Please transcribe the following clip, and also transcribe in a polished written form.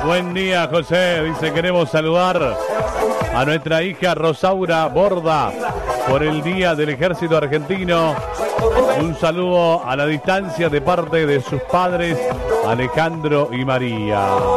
Buen día, José. Dice, queremos saludar a nuestra hija Rosaura Borda por el Día del Ejército Argentino. Un saludo a la distancia de parte de sus padres, Alejandro y María.